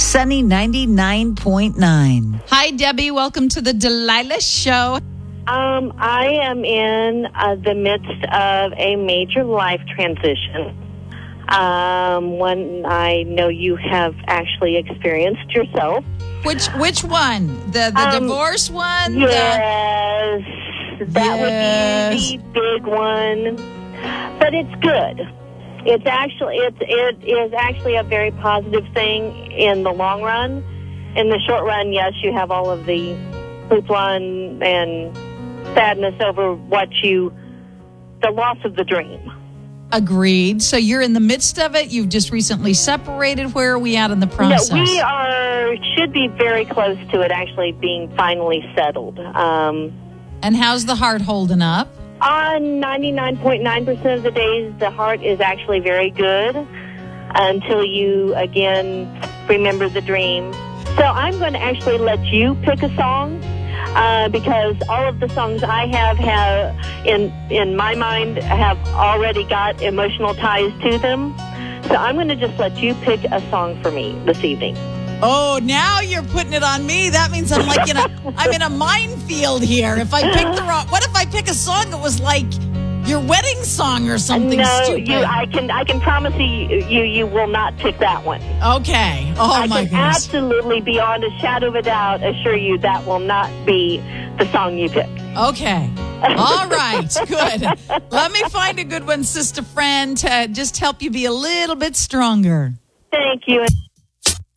Sunny 99.9. Hi, Debbie. Welcome to the Delilah Show. I am in the midst of a major life transition. One I know you have actually experienced yourself. Which one? The divorce one? Yes, that would be the big one. But it's good. It is actually a very positive thing in the long run. In the short run, yes, you have all of the hoopla and sadness over the loss of the dream. Agreed. So you're in the midst of it. You've just recently separated. Where are we at in the process? No, we should be very close to it actually being finally settled. And how's the heart holding up? On 99.9% of the days, the heart is actually very good until you, again, remember the dream. So I'm going to actually let you pick a song because all of the songs I have in my mind, have already got emotional ties to them. So I'm going to just let you pick a song for me this evening. Oh, now you're putting it on me. That means I'm like I'm in a minefield here. If I pick what if I pick a song that was like your wedding song or something stupid? I can promise you will not pick that one. Okay. Oh, my goodness. I can absolutely, beyond a shadow of a doubt, assure you that will not be the song you pick. Okay. All right. Good. Let me find a good one, sister friend, to just help you be a little bit stronger. Thank you.